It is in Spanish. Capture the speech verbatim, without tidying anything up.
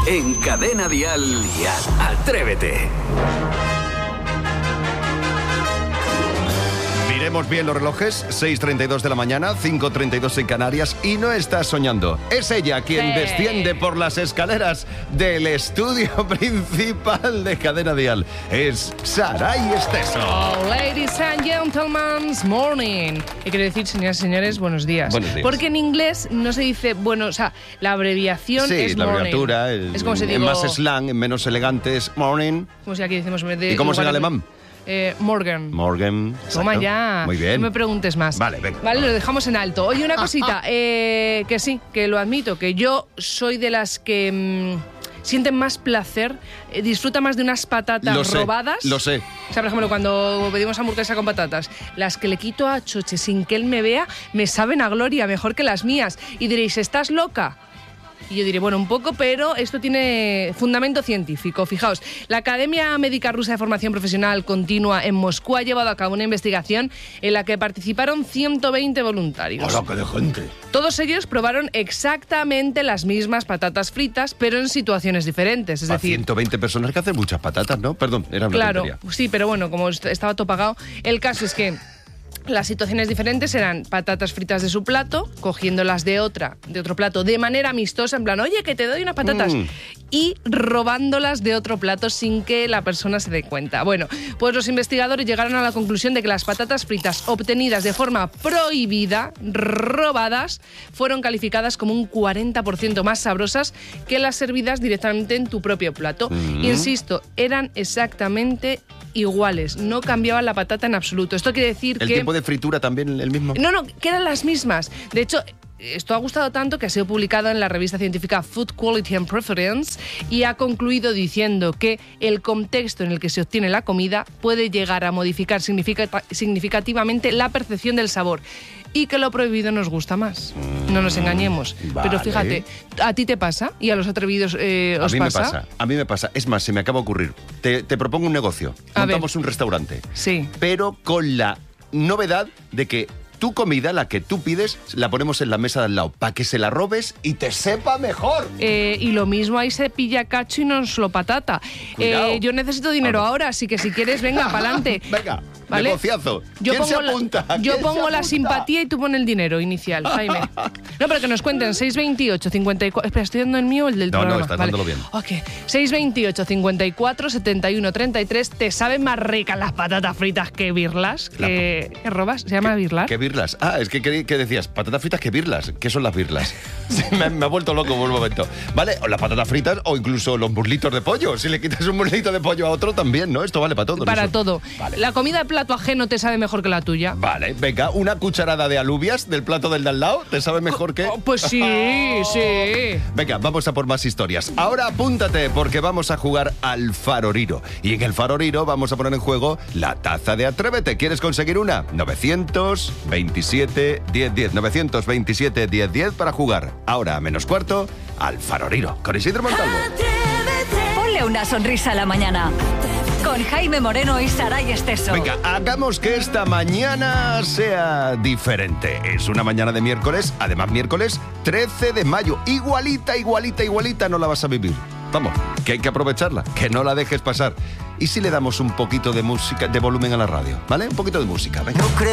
en Cadena Dial y Atrévete. Miremos bien los relojes, seis treinta y dos de la mañana, cinco treinta y dos en Canarias, y no estás soñando. Es ella quien Sí. desciende por las escaleras del estudio principal de Cadena Dial. Es Saray Esteso. Oh, ladies and gentlemen, morning. Y quiere decir, señoras y señores, buenos días. Buenos días. Porque en inglés no se dice, bueno, o sea, la abreviación Sí, es la morning. abreviatura, el- es como se en digo, más slang, en menos elegante es morning. como si aquí decimos en vez de... ¿Y cómo es en lugar de- alemán? Eh, Morgan. Morgan. Toma exacto. ya. Muy bien. No me preguntes más. Vale, venga. Vale, lo dejamos en alto. Oye, una cosita, eh, que sí, que lo admito, que yo soy de las que mm, sienten más placer, eh, disfruta más de unas patatas Lo sé, robadas. lo sé. O sea, por ejemplo, cuando pedimos hamburguesa con patatas, las que le quito a Choche sin que él me vea, me saben a gloria, mejor que las mías. Y diréis, ¿estás loca? Y yo diré, bueno, un poco, pero esto tiene fundamento científico. Fijaos, la Academia Médica Rusa de Formación Profesional Continua en Moscú ha llevado a cabo una investigación en la que participaron ciento veinte voluntarios. ¡Hola, qué de gente! Todos ellos probaron exactamente las mismas patatas fritas, pero en situaciones diferentes. Es Para decir, ciento veinte personas que hacen muchas patatas, ¿no? Perdón, era una claro, tontería. sí, pero bueno, como est- estaba todo pagado, el caso es que las situaciones diferentes eran patatas fritas de su plato, cogiéndolas de otra, de otro plato, de manera amistosa, en plan, oye, que te doy unas patatas, Mm. y robándolas de otro plato sin que la persona se dé cuenta. Bueno, pues los investigadores llegaron a la conclusión de que las patatas fritas obtenidas de forma prohibida, robadas, fueron calificadas como un cuarenta por ciento más sabrosas que las servidas directamente en tu propio plato. Mm. Insisto, eran exactamente iguales, no cambiaban la patata en absoluto. Esto quiere decir ¿El que... tiempo de fritura también el mismo? No, no, que eran las mismas. De hecho, esto ha gustado tanto que ha sido publicado en la revista científica Food Quality and Preference y ha concluido diciendo que el contexto en el que se obtiene la comida puede llegar a modificar significa- significativamente la percepción del sabor y que lo prohibido nos gusta más. No nos engañemos. vale. Pero fíjate, ¿a ti te pasa? ¿Y a los atrevidos eh, A os mí pasa? me pasa, a mí me pasa. Es más, se me acaba de ocurrir. Te, te propongo un negocio. A Montamos ver. un restaurante. Sí. Pero con la novedad de que tu comida, la que tú pides, la ponemos en la mesa de al lado para que se la robes y te sepa mejor. Eh, y lo mismo, ahí se pilla cacho y no solo patata. Cuidado. Eh, yo necesito dinero Vamos. ahora, así que si quieres, venga, pa'lante. Venga, ¿Vale? negociazo. Yo ¿Quién se pongo la- apunta? yo ¿Quién pongo se la apunta? simpatía y tú pones el dinero inicial, Jaime. No, pero que nos cuenten, seis veintiocho, cincuenta y cuatro... Espera, ¿estoy dando el mío o el del No, no, programa? estás Vale. dándolo bien. Ok, seis veintiocho, cincuenta y cuatro, setenta y uno, treinta y tres. ¿Te saben más ricas las patatas fritas que birlas? ¿Que, que robas? ¿Se llama birlar? ¿Qué birlas? Ah, es que creí que decías patatas fritas que birlas. ¿Qué son las birlas? me, me ha vuelto loco por un momento. Vale, o las patatas fritas o incluso los muslitos de pollo. Si le quitas un muslito de pollo a otro también, ¿no? Esto vale para todo. ¿no? Para Eso- todo. Vale. La comida de plato ajeno te sabe mejor que la tuya. Vale, venga, una cucharada de alubias del plato del de al lado, ¿te sabe mejor que...? Oh, pues sí, sí. Venga, vamos a por más historias. Ahora apúntate porque vamos a jugar al Faroriro. Y en el Faroriro vamos a poner en juego la taza de Atrévete. ¿Quieres conseguir una? novecientos veintisiete diez diez. novecientos veintisiete diez diez para jugar. Ahora, a menos cuarto, al Faroriro. Con Isidro Montalvo. Ponle una sonrisa a la mañana. Con Jaime Moreno y Saray Esteso. Venga, hagamos que esta mañana sea diferente. Es una mañana de miércoles, además miércoles trece de mayo. Igualita, igualita, igualita no la vas a vivir. Vamos, que hay que aprovecharla, que no la dejes pasar. ¿Y si le damos un poquito de música, de volumen a la radio? ¿Vale? Un poquito de música, venga.